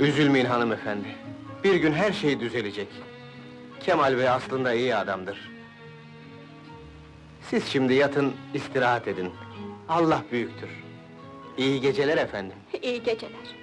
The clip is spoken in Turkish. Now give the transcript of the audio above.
Üzülmeyin hanımefendi. Bir gün her şey düzelecek. Kemal Bey aslında iyi adamdır. Siz şimdi yatın, istirahat edin. Allah büyüktür. İyi geceler efendim. İyi geceler.